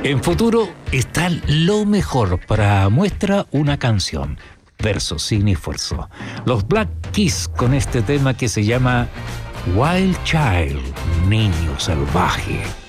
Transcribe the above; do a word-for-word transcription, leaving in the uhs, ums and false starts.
En futuro está lo mejor para muestra una canción, verso sin esfuerzo. Los Black Keys con este tema que se llama Wild Child, Niño Salvaje.